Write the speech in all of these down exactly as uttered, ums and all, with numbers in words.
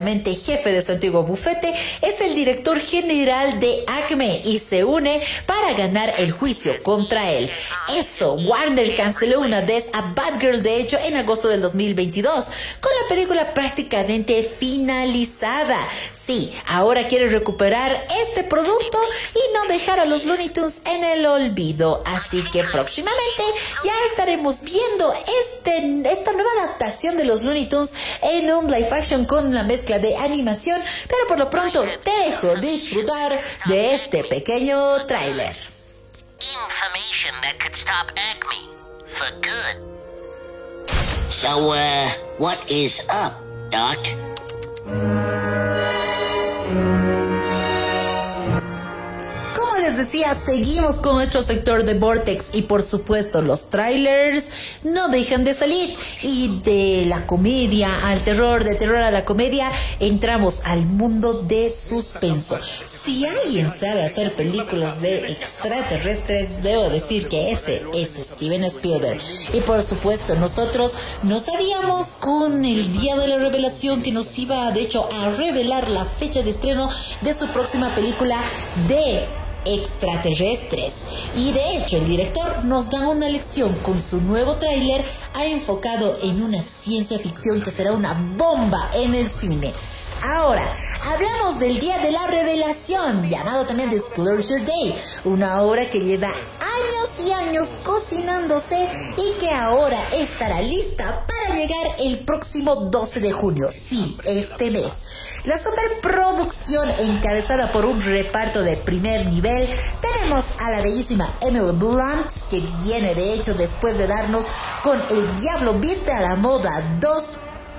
prácticamente jefe de su antiguo bufete, es el director general de Acme y se une para ganar el juicio contra él. Eso, Warner canceló una vez a Batgirl, de hecho, en agosto del dos mil veintidós, con la película prácticamente finalizada. Sí, ahora quiere recuperar este producto y no dejar a los Looney Tunes en el olvido. Así que próximamente ya estaremos viendo este, esta nueva adaptación de los Looney Tunes en un live action con una mezcla de animación, pero por lo pronto te dejo disfrutar de este pequeño tráiler. Information that could stop Acme for good. So, uh, what is up, Doc? Les decía, seguimos con nuestro sector de Vortex y por supuesto los trailers no dejan de salir, y de la comedia al terror, de terror a la comedia, entramos al mundo de suspenso. Si alguien sabe hacer películas de extraterrestres, debo decir que ese es Steven Spielberg. Y por supuesto nosotros no sabíamos con el día de la revelación que nos iba de hecho a revelar la fecha de estreno de su próxima película de extraterrestres, y de hecho el director nos da una lección con su nuevo tráiler. Ha enfocado en una ciencia ficción que será una bomba en el cine. Ahora, hablamos del día de la revelación, llamado también Disclosure Day, una obra que lleva años y años cocinándose y que ahora estará lista para llegar el próximo doce de junio, sí, este mes. La superproducción, encabezada por un reparto de primer nivel, tenemos a la bellísima Emily Blunt, que viene de hecho después de darnos con El Diablo Viste a la Moda dos,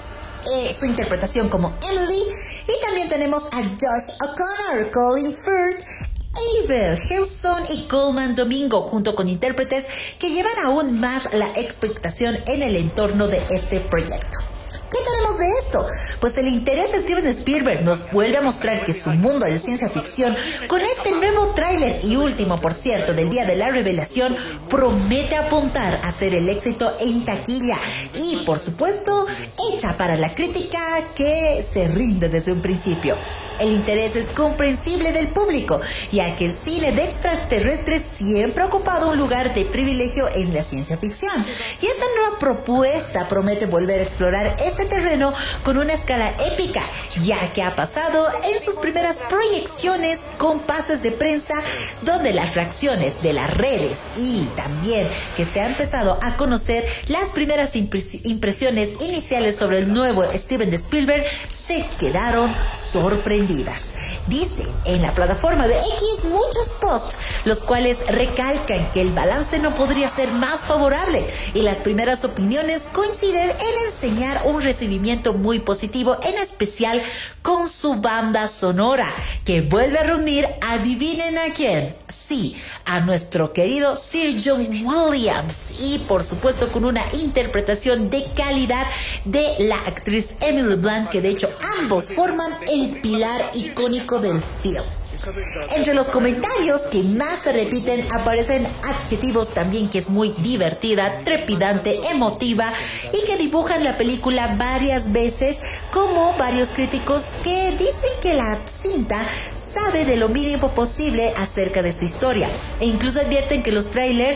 eh, su interpretación como Emily, y también tenemos a Josh O'Connor, Colin Firth, Avery Houston y Coleman Domingo, junto con intérpretes que llevan aún más la expectación en el entorno de este proyecto. ¿Qué tenemos de esto? Pues el interés de Steven Spielberg nos vuelve a mostrar que su mundo de ciencia ficción, con este nuevo tráiler y último, por cierto, del día de la revelación, promete apuntar a ser el éxito en taquilla y, por supuesto, hecha para la crítica que se rinde desde un principio. El interés es comprensible del público, ya que el cine de extraterrestres siempre ha ocupado un lugar de privilegio en la ciencia ficción, y esta nueva propuesta promete volver a explorar ese terreno con una escala épica, ya que ha pasado en sus primeras proyecciones con pases de prensa donde las reacciones de las redes y también que se ha empezado a conocer las primeras impres- impresiones iniciales sobre el nuevo Steven Spielberg se quedaron sorprendidas. Dice en la plataforma de X muchos posts, los cuales recalcan que el balance no podría ser más favorable, y las primeras opiniones coinciden en enseñar un recibimiento muy positivo, en especial con su banda sonora, que vuelve a reunir, adivinen a quién, sí, a nuestro querido Sir John Williams, y por supuesto con una interpretación de calidad de la actriz Emily Blunt, que de hecho ambos forman el pilar icónico del film. Entre los comentarios que más se repiten aparecen adjetivos también que es muy divertida, trepidante, emotiva, y que dibujan la película varias veces, como varios críticos que dicen que la cinta sabe de lo mínimo posible acerca de su historia, e incluso advierten que los trailers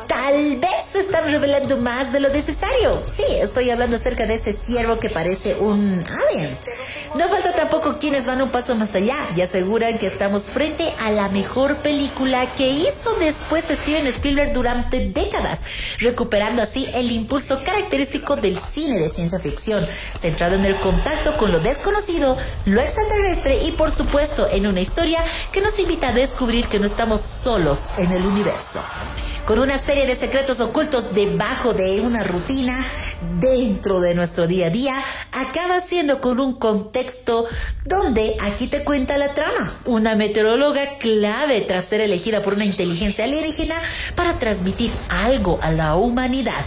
tal vez están revelando más de lo necesario. Sí, estoy hablando acerca de ese ciervo que parece un alien. No falta tampoco quienes van un paso más allá y aseguran que estamos frente a la mejor película que hizo después Steven Spielberg durante décadas, recuperando así el impulso característico del cine de ciencia ficción, centrado en el contacto con lo desconocido, lo extraterrestre y por supuesto en una historia que nos invita a descubrir que no estamos solos en el universo. Con una serie de secretos ocultos debajo de una rutina dentro de nuestro día a día, acaba siendo con un contexto donde aquí te cuenta la trama. Una meteoróloga clave tras ser elegida por una inteligencia alienígena para transmitir algo a la humanidad.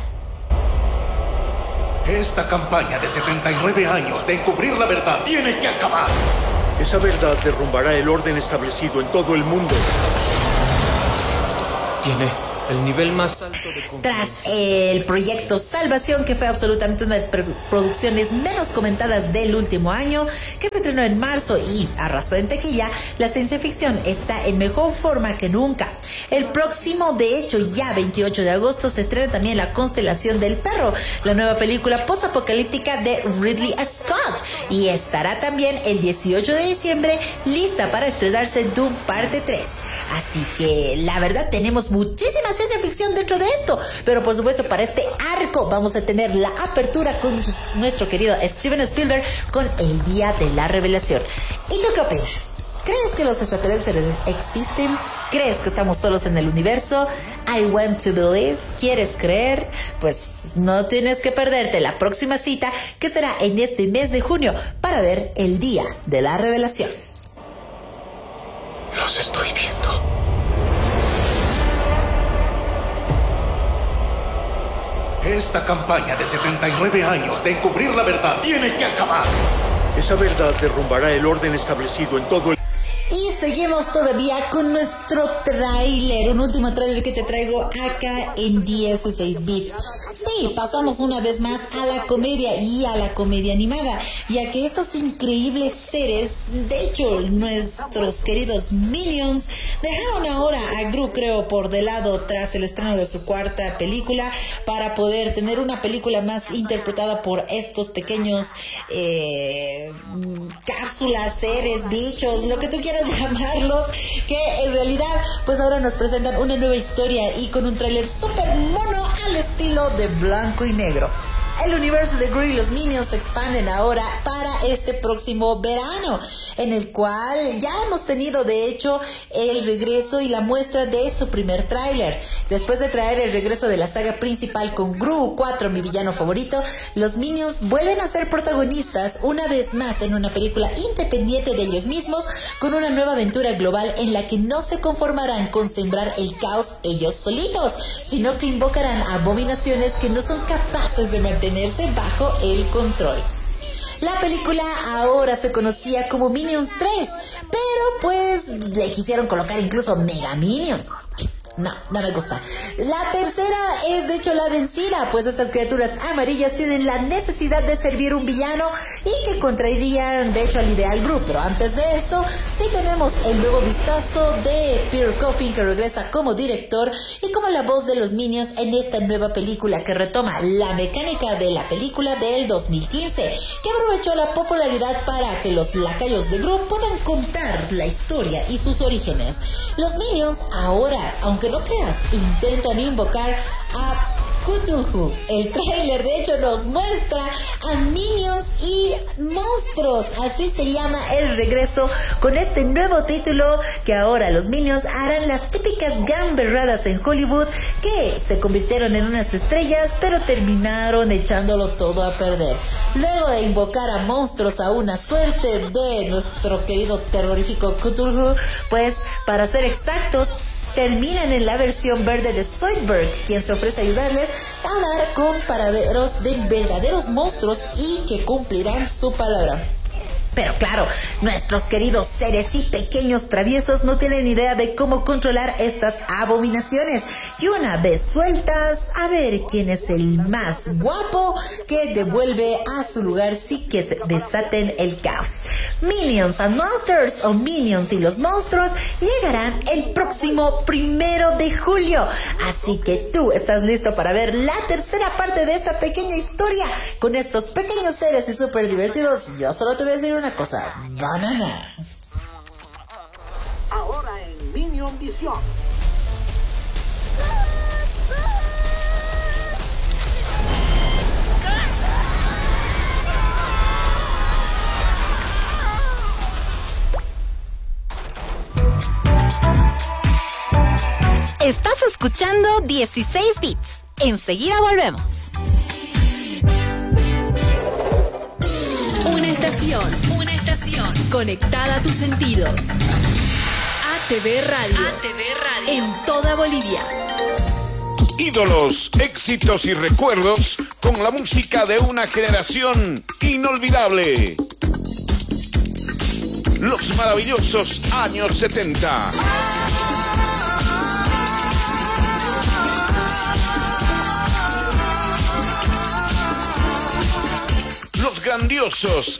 Esta campaña de setenta y nueve años de encubrir la verdad tiene que acabar. Esa verdad derrumbará el orden establecido en todo el mundo. Tiene El nivel más alto de Tras el proyecto Salvación, que fue absolutamente una de las producciones menos comentadas del último año, que se estrenó en marzo y arrasó en taquilla, la ciencia ficción está en mejor forma que nunca. El próximo, de hecho, ya veintiocho de agosto, se estrena también La Constelación del Perro, la nueva película postapocalíptica de Ridley Scott, y estará también el dieciocho de diciembre lista para estrenarse Dune Parte tres. Así que la verdad tenemos muchísima ciencia ficción dentro de esto, pero por supuesto para este arco vamos a tener la apertura con nuestro querido Steven Spielberg con El Día de la Revelación. ¿Y tú qué opinas? ¿Crees que los extraterrestres existen? ¿Crees que estamos solos en el universo? I want to believe. ¿Quieres creer? Pues no tienes que perderte la próxima cita, que será en este mes de junio, para ver El Día de la Revelación. Los estoy viendo. Esta campaña de setenta y nueve años de encubrir la verdad tiene que acabar. Esa verdad derrumbará el orden establecido en todo el... Y seguimos todavía con nuestro tráiler, un último tráiler que te traigo acá en dieciséis bits. Sí, pasamos una vez más a la comedia y a la comedia animada, ya que estos increíbles seres, de hecho nuestros queridos Minions, dejaron ahora a Gru, creo, por de lado tras el estreno de su cuarta película, para poder tener una película más interpretada por estos pequeños eh, cápsulas, seres, bichos, lo que tú quieras llamarlos, que en realidad pues ahora nos presentan una nueva historia y con un tráiler súper mono al estilo de blanco y negro. El universo de Gru y los Minions se expanden ahora para este próximo verano, en el cual ya hemos tenido de hecho el regreso y la muestra de su primer tráiler. Después de traer el regreso de la saga principal con Gru cuatro, mi villano favorito, los Minions vuelven a ser protagonistas una vez más en una película independiente de ellos mismos, con una nueva aventura global en la que no se conformarán con sembrar el caos ellos solitos, sino que invocarán abominaciones que no son capaces de mantener bajo el control. La película ahora se conocía como Minions tres, pero pues le quisieron colocar incluso Mega Minions. No, no me gusta. La tercera es de hecho la vencida, pues estas criaturas amarillas tienen la necesidad de servir un villano y que contrairían de hecho al ideal Gru. Pero antes de eso, sí tenemos el nuevo vistazo de Peter Coffin, que regresa como director y como la voz de los Minions en esta nueva película, que retoma la mecánica de la película del dos mil quince, que aprovechó la popularidad para que los lacayos de Gru puedan contar la historia y sus orígenes. Los Minions ahora, aunque no creas, intentan invocar a Cthulhu. El tráiler de hecho nos muestra a Minions y monstruos, así se llama el regreso con este nuevo título, que ahora los Minions harán las típicas gamberradas en Hollywood, que se convirtieron en unas estrellas pero terminaron echándolo todo a perder. Luego de invocar a monstruos a una suerte de nuestro querido terrorífico Cthulhu, pues para ser exactos, terminan en la versión verde de Zoidberg, quien se ofrece a ayudarles a dar con paraderos de verdaderos monstruos y que cumplirán su palabra. Pero claro, nuestros queridos seres y pequeños traviesos no tienen idea de cómo controlar estas abominaciones. Y una vez sueltas, a ver quién es el más guapo que devuelve a su lugar sí que se desaten el caos. Minions and Monsters, o Minions y los monstruos, llegarán el próximo primero de julio. Así que tú estás listo para ver la tercera parte de esta pequeña historia con estos pequeños seres y súper divertidos. Yo solo te voy a decir una cosa: banana. Ahora en Minion Visión. Estás escuchando dieciséis bits. Enseguida volvemos. Una estación, una estación conectada a tus sentidos. A T V Radio. A T V Radio. En toda Bolivia. Ídolos, éxitos y recuerdos con la música de una generación inolvidable. Los maravillosos años setenta. grandiosos